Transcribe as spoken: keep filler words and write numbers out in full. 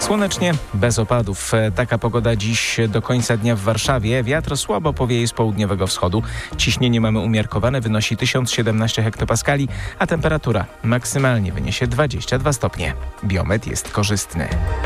Słonecznie, bez opadów. Taka pogoda dziś do końca dnia w Warszawie. Wiatr słabo powieje z południowego wschodu. Ciśnienie mamy umiarkowane, wynosi tysiąc siedemnaście hektopaskali, a temperatura maksymalnie wyniesie dwadzieścia dwa stopnie. Biometr jest korzystny.